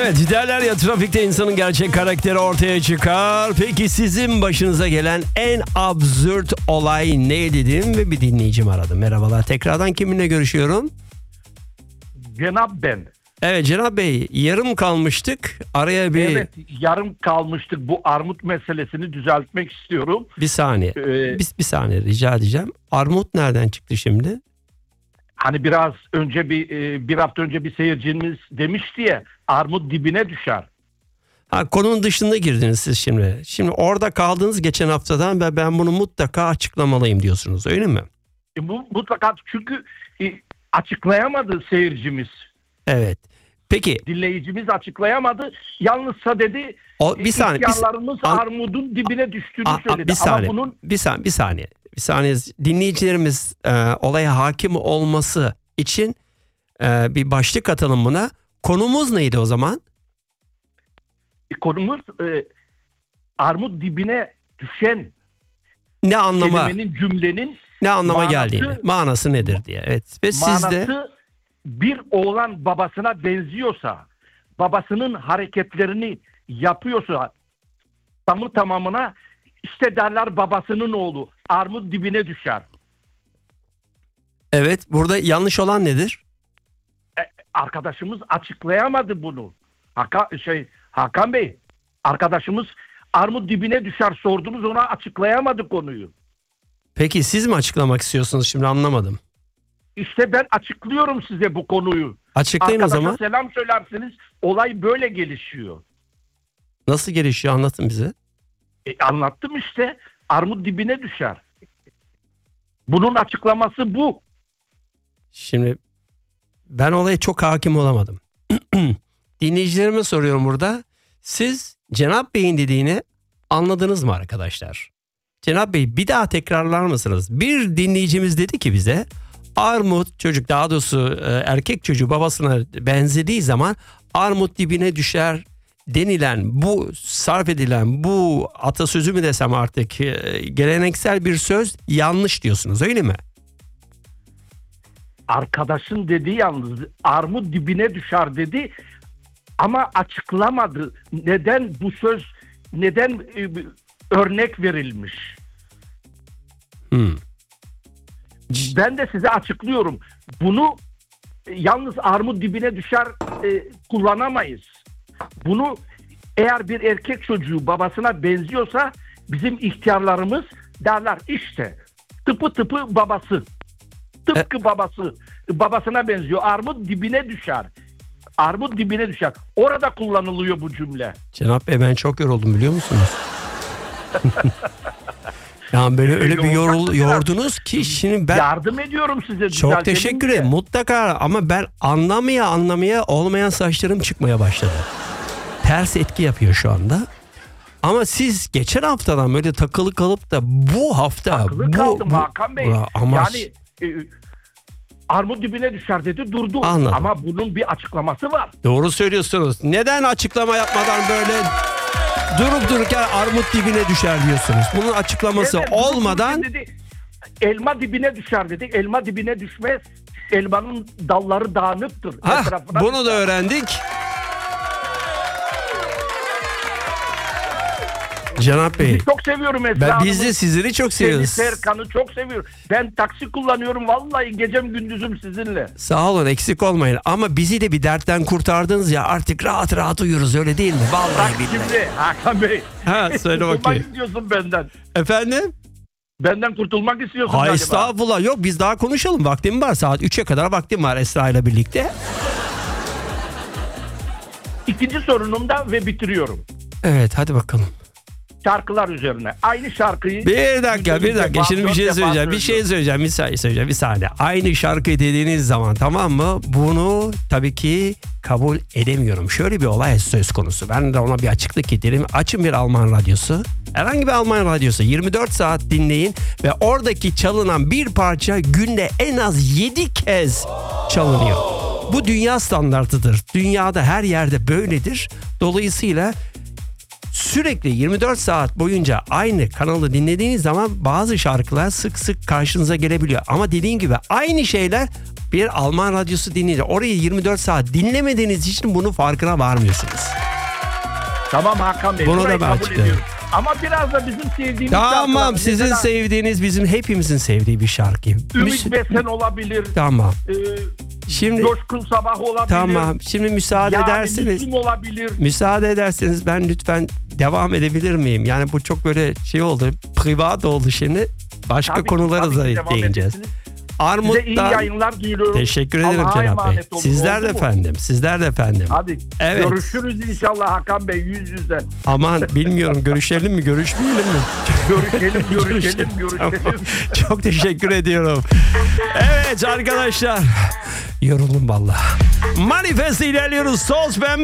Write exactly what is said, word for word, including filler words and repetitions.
Evet, derler ya, trafikte insanın gerçek karakteri ortaya çıkar. Peki sizin başınıza gelen en absürt olay ne dedim ve bir dinleyicim aradı. Merhabalar, tekrardan kiminle görüşüyorum? Cenab ben. Evet Cenab Bey, yarım kalmıştık. Araya bir... Evet, yarım kalmıştık. Bu armut meselesini düzeltmek istiyorum. Bir saniye. Ee, bir, bir saniye rica edeceğim. Armut nereden çıktı şimdi? Hani biraz önce bir bir hafta önce bir seyircimiz demişti ya, armut dibine düşer. Ha, konunun dışında girdiniz siz şimdi. Şimdi orada kaldınız geçen haftadan ve ben bunu mutlaka açıklamalıyım diyorsunuz, öyle mi? E, bu mutlaka, çünkü e, açıklayamadı seyircimiz. Evet. Peki. Dinleyicimiz açıklayamadı. Yalnızsa dedi O, bir saniye. ihtiyarlarımız bir, armudun dibine düştüğünü a, söyledi. bir saniye, Ama bunun bir saniye, bir saniye. Bir saniye. Dinleyicilerimiz e, olaya hakim olması için e, bir başlık atalım buna. Konumuz neydi o zaman? konumuz e, armut dibine düşen ne anlama kelimenin, cümlenin ne anlama manası, geldiğini, manası nedir diye. Evet. Ve manası, siz de bir oğlan babasına benziyorsa, babasının hareketlerini yapıyorsa tamı tamamına, işte derler babasının oğlu armut dibine düşer. evet, burada yanlış olan nedir? E, arkadaşımız açıklayamadı bunu. Hakan, şey, Hakan Bey, arkadaşımız armut dibine düşer sordunuz, ona açıklayamadı konuyu. Peki siz mi açıklamak istiyorsunuz, şimdi anlamadım. İşte ben açıklıyorum size bu konuyu. Açıklayın Arkadaşa o zaman. selam söylersiniz, olay böyle gelişiyor. Nasıl gelişiyor, anlatın bize. E, anlattım işte, armut dibine düşer. Bunun açıklaması bu. Şimdi ben olaya çok hakim olamadım. Dinleyicilerime soruyorum burada. Siz Cenab Bey'in dediğini anladınız mı arkadaşlar? Cenab Bey, bir daha tekrarlar mısınız? Bir dinleyicimiz dedi ki bize, armut çocuk, daha doğrusu erkek çocuğu babasına benzediği zaman armut dibine düşer denilen, bu sarf edilen bu atasözü mü desem artık, geleneksel bir söz yanlış diyorsunuz, öyle mi? Arkadaşın dediği yalnız armut dibine düşer dedi ama açıklamadı. Neden bu söz, neden e, örnek verilmiş? Hmm. Ben de size açıklıyorum. Bunu e, yalnız armut dibine düşer e, kullanamayız. Bunu eğer bir erkek çocuğu babasına benziyorsa bizim ihtiyarlarımız derler işte tıpı tıpı babası. Tıpkı e- babası. Babasına benziyor. Armut dibine düşer. Armut dibine düşer. Orada kullanılıyor bu cümle. Cenab Bey, ben çok yoruldum biliyor musunuz? Yani böyle öyle bir yorul, yordunuz ki şimdi ben... Yardım ediyorum size. Çok teşekkür ederim. Mutlaka, ama ben anlamaya anlamaya olmayan saçlarım çıkmaya başladı. Ters etki yapıyor şu anda. Ama siz geçen haftadan böyle takılı kalıp da bu hafta... Takılı bu, kaldım bu, Hakan Bey. Ama... Yani e, armut dibine düşer dedi, durdu. Anladım. Ama bunun bir açıklaması var. Doğru söylüyorsunuz. Neden açıklama yapmadan böyle durup dururken armut dibine düşer diyorsunuz? Bunun açıklaması Evet, olmadan... Dedi, elma dibine düşer dedik. Elma dibine düşmez. Elmanın dalları dağınıktır. Hah, bunu düşer. da öğrendik. Cenab Bey, Sizi çok seviyorum Esra ben Hanım'ı. biz de sizleri çok Seni, seviyoruz. Serkan'ı çok seviyorum. Ben taksi kullanıyorum. Vallahi gecem gündüzüm sizinle. Sağ olun, eksik olmayın. Ama bizi de bir dertten kurtardınız ya, artık rahat rahat uyuyoruz, öyle değil mi? Vallahi Bak billahi. şimdi Hakan Bey. Ha, söyle Kurtulmak bakayım. istiyorsun benden. Efendim? Benden kurtulmak istiyorsun Hayır, galiba. estağfurullah, yok, biz daha konuşalım, vaktim var, saat üçe kadar vaktim var Esra ile birlikte. İkinci sorunumda ve bitiriyorum. Evet, hadi bakalım. Şarkılar üzerine. Aynı şarkıyı... Bir dakika, bir dakika. defa, Şimdi bir şey dört defa söyleyeceğim. Bir şey söyleyeceğim. Bir saniye söyleyeceğim. Bir saniye. Aynı şarkıyı dediğiniz zaman, tamam mı? Bunu tabii ki kabul edemiyorum. Şöyle bir olay söz konusu. Ben de ona bir açıklık getireyim. Açın bir Alman radyosu. Herhangi bir Alman radyosu. yirmi dört saat dinleyin ve oradaki çalınan bir parça günde en az yedi kez çalınıyor. Bu dünya standartıdır. Dünyada her yerde böyledir. Dolayısıyla sürekli yirmi dört saat boyunca aynı kanalı dinlediğiniz zaman bazı şarkılar sık sık karşınıza gelebiliyor. Ama dediğim gibi aynı şeyler bir Alman radyosu dinleyince orayı yirmi dört saat dinlemediğiniz için bunun farkına varmıyorsunuz. Tamam Hakan Bey. Bunu da ben kabul açıklıyorum. ediyorum. Ama biraz da bizim sevdiğimiz Tamam, şarkılar. sizin Mesela sevdiğiniz, bizim hepimizin sevdiği bir şarkı. Ümit Müs- Besen olabilir. Tamam. Ee, Şimdi Coşkun Sabah olabilir. tamam. Şimdi müsaade Yani ederseniz Müslüm olabilir. müsaade ederseniz ben lütfen devam edebilir miyim? Yani bu çok böyle şey oldu, privat oldu şimdi. Başka Tabii ki, konulara tabii da ki devam değineceğiz. edersiniz. Size iyi Armut'tan yayınlar diliyorum. teşekkür ederim Allah'a Cenap Bey. emanet olun. Sizler de Oldu mu? efendim. Sizler de efendim. Hadi Evet. görüşürüz inşallah Hakan Bey yüz yüze. Aman bilmiyorum, görüşelim mi görüşmeyelim mi? Görüşelim, görüşelim, görüşelim. Tamam. Çok teşekkür ediyorum. Evet arkadaşlar. Yoruldum vallahi. Manifest ilerliyoruz. Sos ben